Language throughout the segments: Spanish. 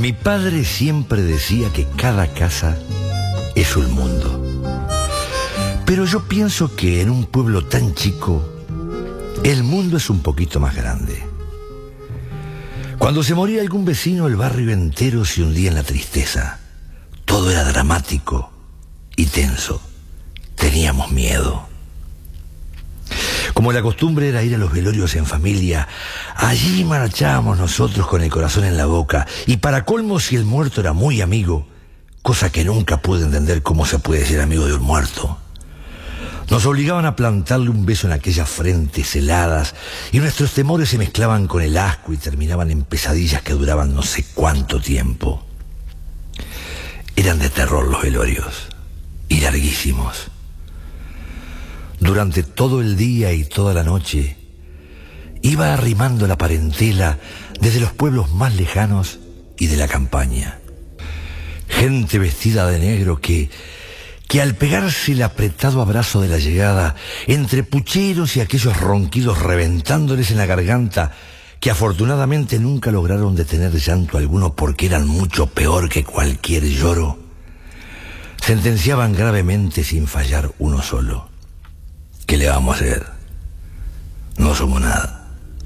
Mi padre siempre decía que cada casa es un mundo. Pero yo pienso que en un pueblo tan chico, el mundo es un poquito más grande. Cuando se moría algún vecino, el barrio entero se hundía en la tristeza. Todo era dramático y tenso. Teníamos miedo. Como la costumbre era ir a los velorios en familia, allí marchábamos nosotros con el corazón en la boca. Y para colmo, si el muerto era muy amigo, cosa que nunca pude entender cómo se puede ser amigo de un muerto, nos obligaban a plantarle un beso en aquellas frentes heladas, y nuestros temores se mezclaban con el asco y terminaban en pesadillas que duraban no sé cuánto tiempo. Eran de terror los velorios, y larguísimos. Durante todo el día y toda la noche, iba arrimando la parentela desde los pueblos más lejanos y de la campaña. Gente vestida de negro que al pegarse el apretado abrazo de la llegada, entre pucheros y aquellos ronquidos reventándoles en la garganta, que afortunadamente nunca lograron detener llanto alguno porque eran mucho peor que cualquier lloro, sentenciaban gravemente sin fallar uno solo. ¿Qué le vamos a hacer? No somos nada.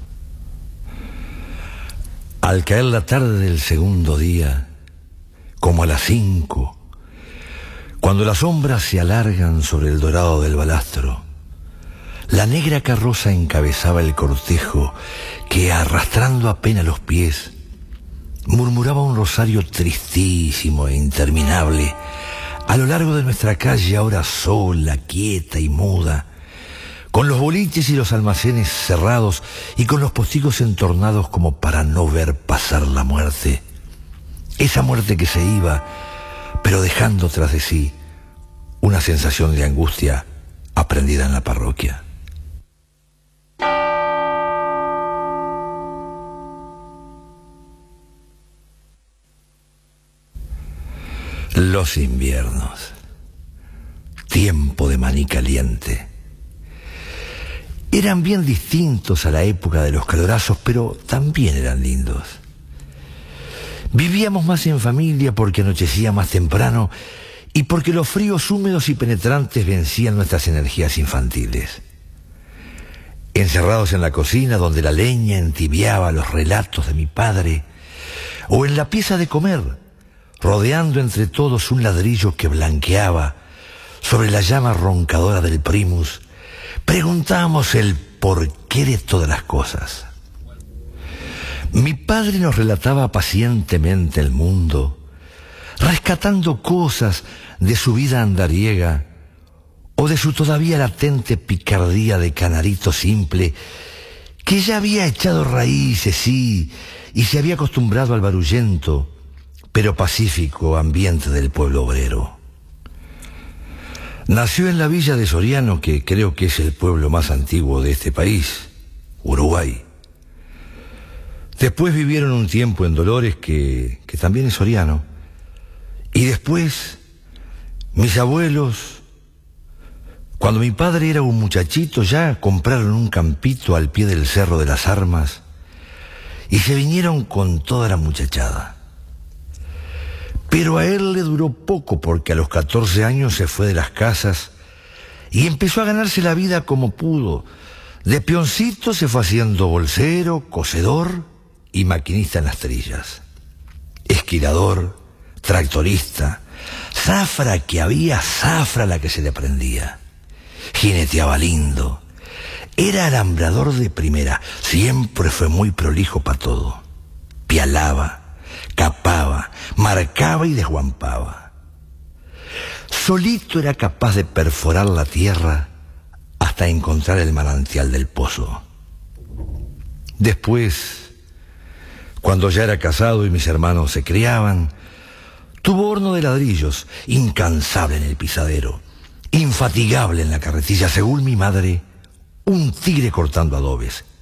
Al caer la tarde del segundo día, como a las 5, cuando las sombras se alargan sobre el dorado del balastro, la negra carroza encabezaba el cortejo que, arrastrando apenas los pies, murmuraba un rosario tristísimo e interminable a lo largo de nuestra calle, ahora sola, quieta y muda, con los boliches y los almacenes cerrados y con los postigos entornados como para no ver pasar la muerte. Esa muerte que se iba, pero dejando tras de sí una sensación de angustia aprendida en la parroquia. Los inviernos, tiempo de maní caliente, eran bien distintos a la época de los calorazos, pero también eran lindos. Vivíamos más en familia porque anochecía más temprano y porque los fríos húmedos y penetrantes vencían nuestras energías infantiles. Encerrados en la cocina donde la leña entibiaba los relatos de mi padre, o en la pieza de comer, rodeando entre todos un ladrillo que blanqueaba sobre la llama roncadora del primus, preguntábamos el porqué de todas las cosas. Mi padre nos relataba pacientemente el mundo, rescatando cosas de su vida andariega o de su todavía latente picardía de canarito simple, que ya había echado raíces, sí, y se había acostumbrado al barullento pero pacífico ambiente del pueblo obrero. Nació en la villa de Soriano, que creo que es el pueblo más antiguo de este país, Uruguay. Después vivieron un tiempo en Dolores, que también es soriano. Y después, mis abuelos, cuando mi padre era un muchachito, ya compraron un campito al pie del Cerro de las Armas y se vinieron con toda la muchachada. Pero a él le duró poco porque a los 14 años se fue de las casas y empezó a ganarse la vida como pudo. De peoncito se fue haciendo bolsero, cosedor y maquinista en las trillas. Esquilador, tractorista, zafra que había, zafra la que se le prendía. Jineteaba lindo. Era alambrador de primera, siempre fue muy prolijo para todo. Pialaba, capaba, marcaba y desguampaba. Solito era capaz de perforar la tierra hasta encontrar el manantial del pozo. Después, cuando ya era casado y mis hermanos se criaban, tuvo horno de ladrillos, incansable en el pisadero, infatigable en la carretilla, según mi madre, un tigre cortando adobes,